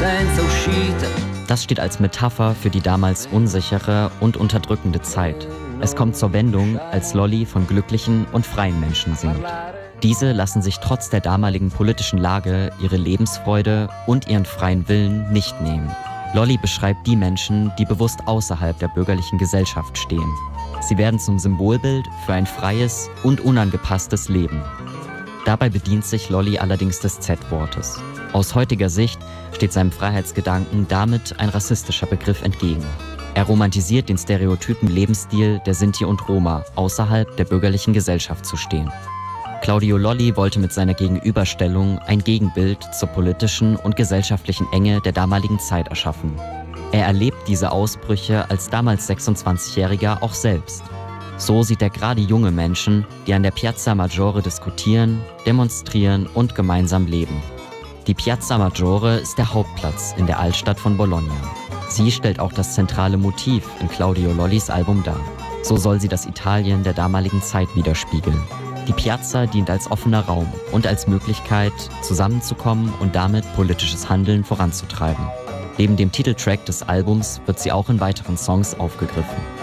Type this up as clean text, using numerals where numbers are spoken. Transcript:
senza uscita. Das steht als Metapher für die damals unsichere und unterdrückende Zeit. Es kommt zur Wendung, als Lolly von glücklichen und freien Menschen singt. Diese lassen sich trotz der damaligen politischen Lage ihre Lebensfreude und ihren freien Willen nicht nehmen. Lolly beschreibt die Menschen, die bewusst außerhalb der bürgerlichen Gesellschaft stehen. Sie werden zum Symbolbild für ein freies und unangepasstes Leben. Dabei bedient sich Lolly allerdings des Z-Wortes. Aus heutiger Sicht steht seinem Freiheitsgedanken damit ein rassistischer Begriff entgegen. Er romantisiert den stereotypen Lebensstil der Sinti und Roma, außerhalb der bürgerlichen Gesellschaft zu stehen. Claudio Lolly wollte mit seiner Gegenüberstellung ein Gegenbild zur politischen und gesellschaftlichen Enge der damaligen Zeit erschaffen. Er erlebt diese Ausbrüche als damals 26-Jähriger auch selbst. So sieht er gerade junge Menschen, die an der Piazza Maggiore diskutieren, demonstrieren und gemeinsam leben. Die Piazza Maggiore ist der Hauptplatz in der Altstadt von Bologna. Sie stellt auch das zentrale Motiv in Claudio Lollys Album dar. So soll sie das Italien der damaligen Zeit widerspiegeln. Die Piazza dient als offener Raum und als Möglichkeit, zusammenzukommen und damit politisches Handeln voranzutreiben. Neben dem Titeltrack des Albums wird sie auch in weiteren Songs aufgegriffen.